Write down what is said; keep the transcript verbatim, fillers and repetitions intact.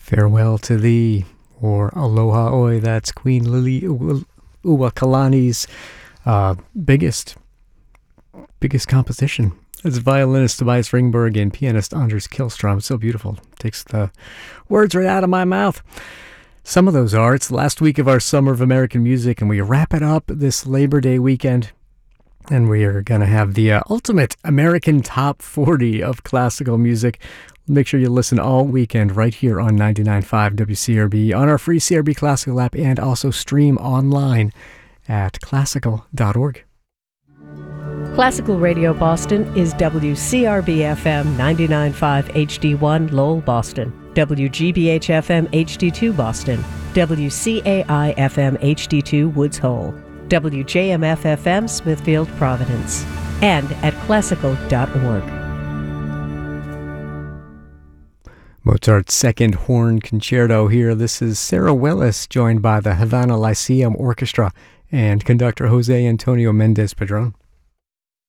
Farewell to Thee, or Aloha Oi. That's Queen Lili Uwakalani's uh, biggest, biggest composition. It's violinist Tobias Ringberg and pianist Anders Killstrom. It's so beautiful. Takes the words right out of my mouth. Some of those are. It's the last week of our Summer of American Music, and we wrap it up this Labor Day weekend. And we are going to have the uh, ultimate American Top forty of classical music. Make sure you listen all weekend right here on ninety-nine point five W C R B, on our free C R B Classical app, and also stream online at classical dot org. Classical Radio Boston is W C R B F M ninety-nine point five H D one Lowell, Boston, W G B H F M H D two Boston, W C A I F M H D two Woods Hole, W J M F F M Smithfield, Providence, and at classical dot org. Mozart's Second Horn Concerto here. This is Sarah Willis, joined by the Havana Lyceum Orchestra and conductor Jose Antonio Mendez Padron.